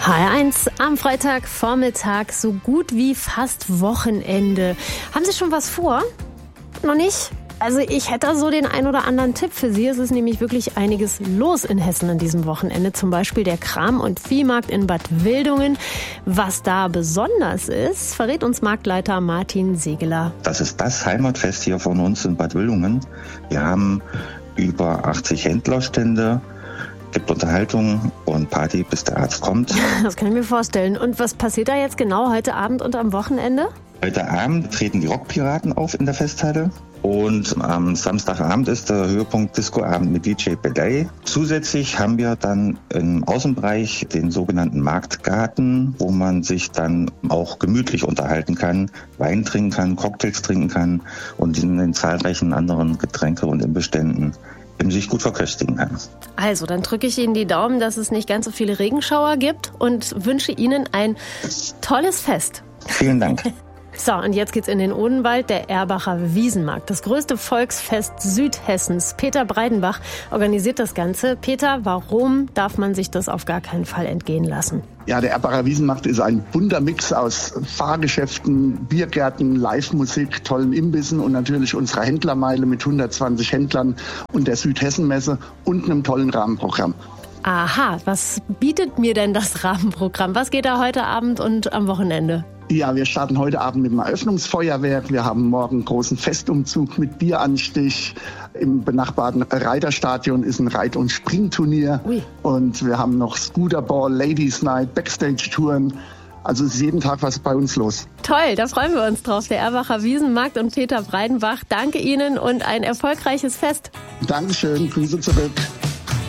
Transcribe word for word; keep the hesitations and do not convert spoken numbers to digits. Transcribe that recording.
H R eins am Freitagvormittag, so gut wie fast Wochenende. Haben Sie schon was vor? Noch nicht? Also ich hätte so den ein oder anderen Tipp für Sie. Es ist nämlich wirklich einiges los in Hessen an diesem Wochenende. Zum Beispiel der Kram- und Viehmarkt in Bad Wildungen. Was da besonders ist, verrät uns Marktleiter Martin Segeler. Das ist das Heimatfest hier von uns in Bad Wildungen. Wir haben über achtzig Händlerstände. Gibt Unterhaltung und Party, bis der Arzt kommt. Das kann ich mir vorstellen. Und was passiert da jetzt genau heute Abend und am Wochenende? Heute Abend treten die Rockpiraten auf in der Festhalle. Und am Samstagabend ist der Höhepunkt Discoabend mit D J Belay. Zusätzlich haben wir dann im Außenbereich den sogenannten Marktgarten, wo man sich dann auch gemütlich unterhalten kann, Wein trinken kann, Cocktails trinken kann und in den zahlreichen anderen Getränke- und Imbeständen sich gut verköstigen kann. Also, dann drücke ich Ihnen die Daumen, dass es nicht ganz so viele Regenschauer gibt und wünsche Ihnen ein tolles Fest. Vielen Dank. So, und jetzt geht's in den Odenwald, der Erbacher Wiesenmarkt. Das größte Volksfest Südhessens. Peter Breidenbach organisiert das Ganze. Peter, warum darf man sich das auf gar keinen Fall entgehen lassen? Ja, der Erbacher Wiesenmarkt ist ein bunter Mix aus Fahrgeschäften, Biergärten, Live-Musik, tollen Imbissen und natürlich unserer Händlermeile mit hundertzwanzig Händlern und der Südhessenmesse und einem tollen Rahmenprogramm. Aha, was bietet mir denn das Rahmenprogramm? Was geht da heute Abend und am Wochenende? Ja, wir starten heute Abend mit dem Eröffnungsfeuerwerk. Wir haben morgen einen großen Festumzug mit Bieranstich. Im benachbarten Reiterstadion ist ein Reit- und Springturnier. Ui. Und wir haben noch Scooterball, Ladies Night, Backstage-Touren. Also ist jeden Tag was bei uns los. Toll, da freuen wir uns drauf. Der Erbacher Wiesenmarkt und Peter Breidenbach. Danke Ihnen und ein erfolgreiches Fest. Dankeschön, Grüße zurück.